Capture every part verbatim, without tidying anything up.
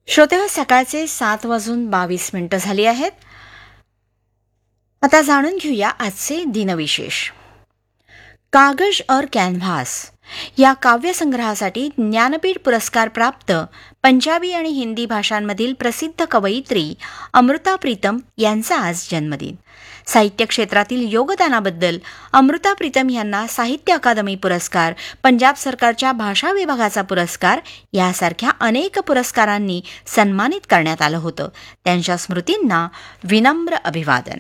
श्रोतेहो, सकाळचे सात वाजून बावीस मिनिटं झाली आहेत. आता जाणून घेऊया आजचे दिनविशेष. कागज और कॅनव्हास या काव्यसंग्रहासाठी ज्ञानपीठ पुरस्कार प्राप्त पंजाबी आणि हिंदी भाषांमधील प्रसिद्ध कवयित्री अमृता प्रीतम यांचा आज जन्मदिन. साहित्य क्षेत्रातील योगदानाबद्दल अमृता प्रीतम यांना साहित्य अकादमी पुरस्कार, पंजाब सरकारच्या भाषा विभागाचा पुरस्कार यासारख्या अनेक पुरस्कारांनी सन्मानित करण्यात आलं होतं. त्यांच्या स्मृतींना विनम्र अभिवादन.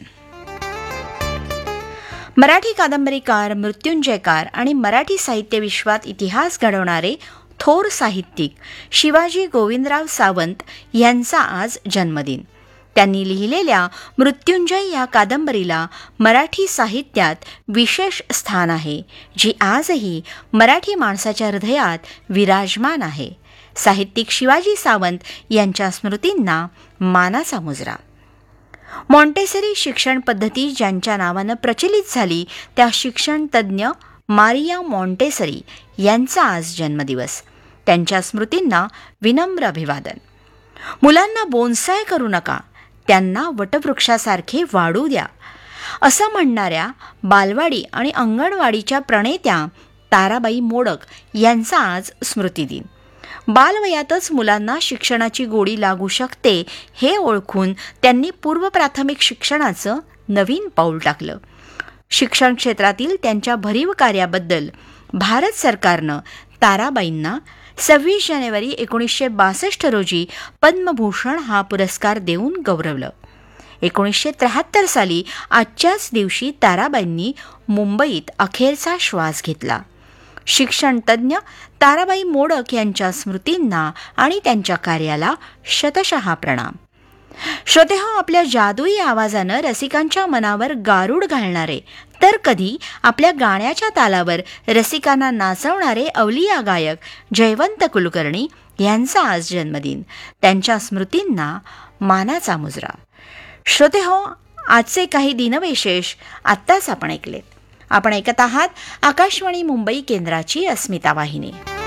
मराठी कादंबरीकार, मृत्युंजयकार आणि मराठी साहित्य विश्वात इतिहास घडवणारे थोर साहित्यिक शिवाजी गोविंदराव सावंत यांचा आज जन्मदिन. त्यांनी लिहिलेल्या मृत्युंजय या कादंबरीला मराठी साहित्यात विशेष स्थान आहे, जी आजही मराठी माणसाच्या हृदयात विराजमान आहे. साहित्यिक शिवाजी सावंत यांच्या स्मृतींना मानाचा मुजरा. मॉन्टेसरी शिक्षण पद्धती ज्यांच्या नावानं प्रचलित झाली त्या शिक्षण तज्ज्ञ मारिया मॉन्टेसरी यांचा आज जन्मदिवस. त्यांच्या स्मृतींना विनम्र अभिवादन. मुलांना बोन्साय करू नका, त्यांना वटवृक्षासारखे वाढू द्या, असं म्हणणाऱ्या बालवाडी आणि अंगणवाडीच्या प्रणेत्या ताराबाई मोडक यांचा आज स्मृतिदिन. बालवयातच मुलांना शिक्षणाची गोडी लागू शकते हे ओळखून त्यांनी पूर्व प्राथमिक शिक्षणाचं नवीन पाऊल टाकलं. शिक्षण क्षेत्रातील त्यांच्या भरीव कार्याबद्दल भारत सरकारनं ताराबाईंना सव्वीस जानेवारी एकोणीसशे बासष्ट रोजी पद्मभूषण हा पुरस्कार देऊन गौरवलं. एकोणीसशे त्र्याहत्तर साली आजच्याच दिवशी ताराबाईंनी मुंबईत अखेरचा श्वास घेतला. शिक्षण तज्ज्ञ ताराबाई मोडक यांच्या स्मृतींना आणि त्यांच्या कार्याला शतशः प्रणाम. श्रोतेहो, आपल्या जादुई आवाजानं रसिकांच्या मनावर गारूड घालणारे तर कधी आपल्या गाण्याच्या तालावर रसिकांना नाचवणारे अवलिया गायक जयवंत कुलकर्णी यांचा आज जन्मदिन. त्यांच्या स्मृतींना मानाचा मुजरा. श्रोतेहो, आजचे काही दिनविशेष आत्ताच आपण ऐकलेत. आपण ऐकत आहात आकाशवाणी मुंबई केंद्राची अस्मिता वाहिनी.